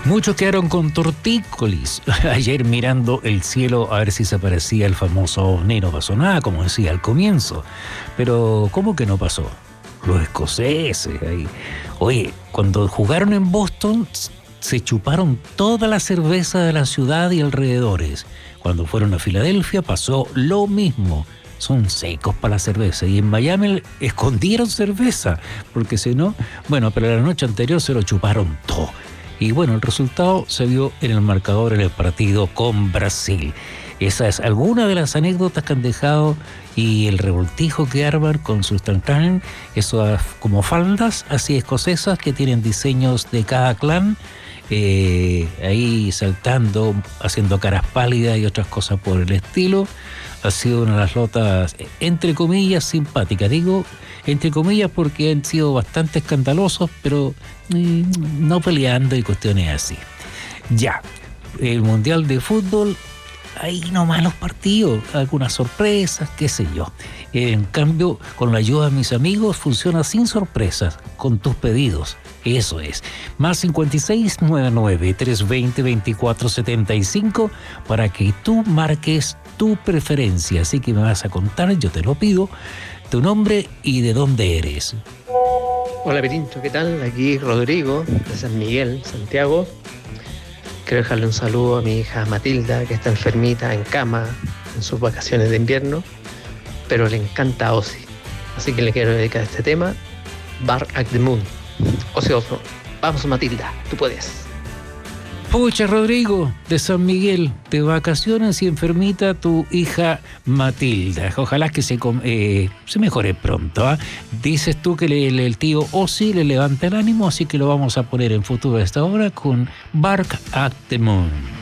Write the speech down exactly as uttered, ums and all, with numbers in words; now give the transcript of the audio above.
Muchos quedaron con tortícolis ayer mirando el cielo a ver si se aparecía el famoso ovni. No pasó nada, como decía al comienzo. Pero, ¿cómo que no pasó? Los escoceses ahí. Oye, cuando jugaron en Boston, se chuparon toda la cerveza de la ciudad y alrededores. Cuando fueron a Filadelfia pasó lo mismo. Son secos para la cerveza. Y en Miami escondieron cerveza, porque si no, bueno, pero la noche anterior se lo chuparon todo. Y bueno, el resultado se vio en el marcador en el partido con Brasil. Esa es alguna de las anécdotas que han dejado y el revoltijo que arman con sus tantan, esas como faldas así escocesas que tienen diseños de cada clan, eh, ahí saltando, haciendo caras pálidas y otras cosas por el estilo. Ha sido una de las notas, entre comillas, simpáticas. Digo, entre comillas, porque han sido bastante escandalosos, pero eh, no peleando y cuestiones así. Ya, el Mundial de Fútbol, hay no malos partidos, algunas sorpresas, qué sé yo. En cambio, con la ayuda de mis amigos, funciona sin sorpresas, con tus pedidos. Eso es. Más cincuenta y seis noventa y nueve, trescientos veinte, veinticuatro setenta y cinco para que tú marques tu preferencia. Así que me vas a contar, yo te lo pido, tu nombre y de dónde eres. Hola Pirincho, ¿qué tal? Aquí Rodrigo, de San Miguel, Santiago. Quiero dejarle un saludo a mi hija Matilda, que está enfermita en cama en sus vacaciones de invierno, pero le encanta Ozzy. Así que le quiero dedicar este tema, Bark at the Moon, Ozzy Osbourne. Vamos Matilda, tú puedes. Pucha, Rodrigo, de San Miguel, de vacaciones y enfermita tu hija Matilda. Ojalá que se, eh, se mejore pronto. ¿eh? Dices tú que le, le, el tío Ozzy le levanta el ánimo, así que lo vamos a poner en futuro a esta hora con Bark at the Moon.